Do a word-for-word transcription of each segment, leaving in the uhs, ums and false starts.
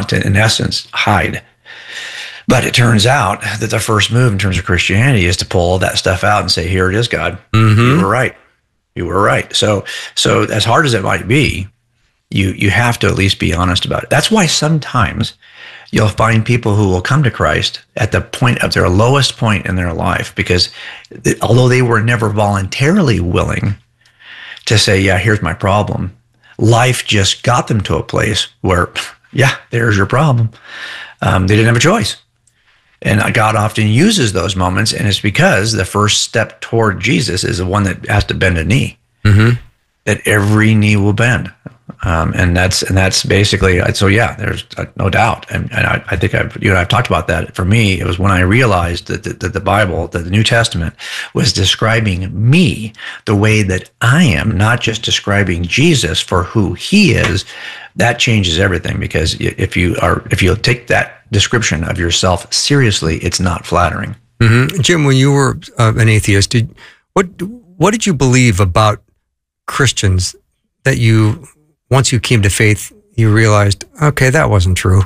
to, in essence, hide. But it turns out that the first move in terms of Christianity is to pull all that stuff out and say, here it is, God. Mm-hmm. You were right. You were right. So, so as hard as it might be, you you have to at least be honest about it. That's why sometimes you'll find people who will come to Christ at the point of their lowest point in their life, because th- although they were never voluntarily willing to say, yeah, here's my problem, life just got them to a place where, yeah, there's your problem. Um, they didn't have a choice. And God often uses those moments, and it's because the first step toward Jesus is the one that has to bend a knee, mm-hmm. that every knee will bend. Um, and that's and that's basically, so yeah, there's no doubt. And, and I, I think I've, you and I've talked about that. For me, it was when I realized that the, that the Bible, that the New Testament was describing me the way that I am, not just describing Jesus for who he is. That changes everything, because if you are, if you take that description of yourself seriously, it's not flattering. Mm-hmm. Jim, when you were uh, an atheist, did what what did you believe about Christians that you, once you came to faith, you realized, okay, that wasn't true?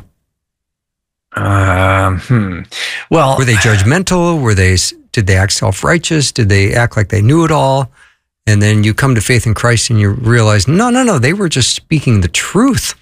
Um, hmm. Well, were they judgmental? Were they? Did they act self-righteous? Did they act like they knew it all? And then you come to faith in Christ and you realize, no, no, no, they were just speaking the truth.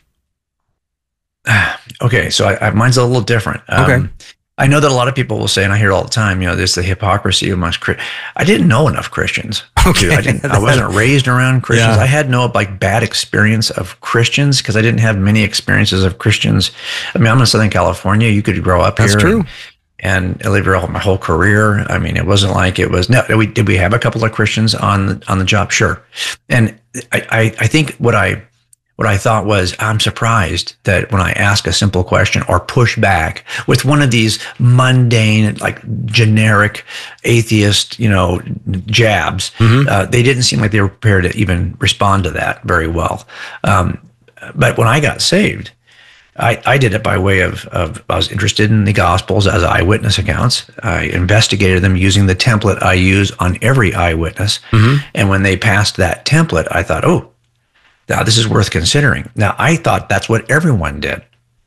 Okay, so I, I, mine's a little different. Um, okay. I know that a lot of people will say, and I hear it all the time, you know, there's the hypocrisy amongst Christians. I didn't know enough Christians. Okay. I, didn't, I wasn't raised around Christians. Yeah. I had no like bad experience of Christians because I didn't have many experiences of Christians. I mean, I'm in Southern California. You could grow up That's here. That's true. And, and I lived here my whole career. I mean, it wasn't like it was, no, we, did we have a couple of Christians on the, on the job? Sure. And I, I, I think what I, What I thought was, I'm surprised that when I ask a simple question or push back with one of these mundane, like generic atheist, you know, jabs, mm-hmm. uh, they didn't seem like they were prepared to even respond to that very well. Um, but when I got saved, I, I did it by way of, of, I was interested in the Gospels as eyewitness accounts. I investigated them using the template I use on every eyewitness. Mm-hmm. And when they passed that template, I thought, oh, now, this is worth considering. Now, I thought that's what everyone did.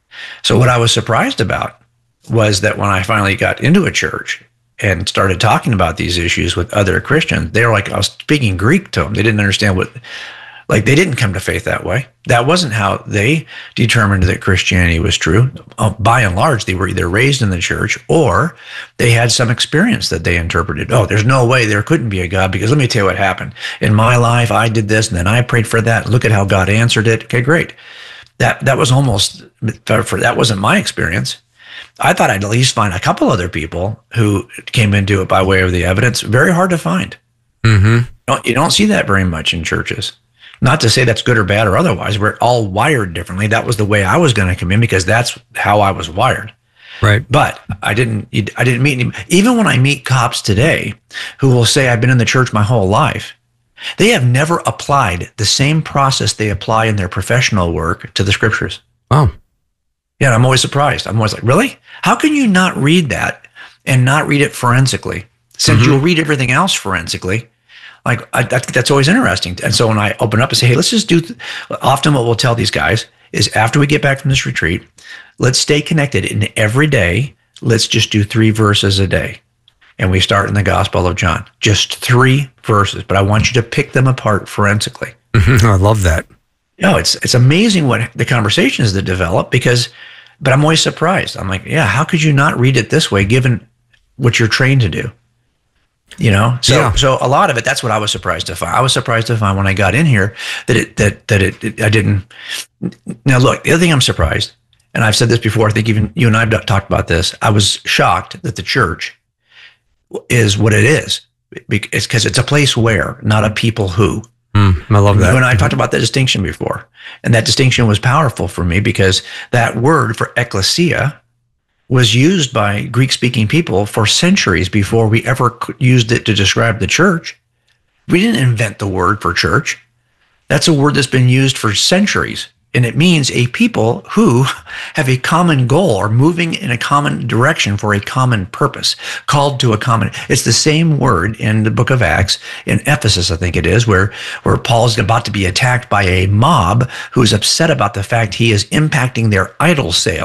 So what I was surprised about was that when I finally got into a church and started talking about these issues with other Christians, they were like, I was speaking Greek to them. They didn't understand what, like they didn't come to faith that way. That wasn't how they determined that Christianity was true. By and large, they were either raised in the church or they had some experience that they interpreted. Oh, there's no way there couldn't be a God, because let me tell you what happened. In my life, I did this and then I prayed for that. Look at how God answered it. Okay, great. That that was almost, for that wasn't my experience. I thought I'd at least find a couple other people who came into it by way of the evidence. Very hard to find. Mm-hmm. You don't, you don't see that very much in churches. Not to say that's good or bad or otherwise. We're all wired differently. That was the way I was going to come in because that's how I was wired. Right. But I didn't, I didn't meet any, even when I meet cops today who will say, I've been in the church my whole life, they have never applied the same process they apply in their professional work to the scriptures. Oh. Yeah, I'm always surprised. I'm always like, really? How can you not read that and not read it forensically? Since mm-hmm. you'll read everything else forensically. Like, I, that, that's always interesting. And so when I open up and say, hey, let's just do, th-, often what we'll tell these guys is after we get back from this retreat, let's stay connected. And every day, let's just do three verses a day. And we start in the Gospel of John. Just three verses, but I want you to pick them apart forensically. Mm-hmm. I love that. You know, it's, it's amazing what the conversations that develop because, but I'm always surprised. I'm like, yeah, how could you not read it this way given what you're trained to do? You know, so yeah. so a lot of it. That's what I was surprised to find. I was surprised to find when I got in here that it that that it, it I didn't. Now look, the other thing I'm surprised, and I've said this before. I think even you and I have talked about this. I was shocked that the church is what it is. It's because it's a place where, not a people who. Mm, I love that. You and I talked about that distinction before, and that distinction was powerful for me because that word for ecclesia was used by Greek-speaking people for centuries before we ever used it to describe the church. We didn't invent the word for church. That's a word that's been used for centuries, and it means a people who have a common goal or moving in a common direction for a common purpose, called to a common. It's the same word in the book of Acts, in Ephesus, I think it is, where, where Paul's about to be attacked by a mob who's upset about the fact he is impacting their idol sale.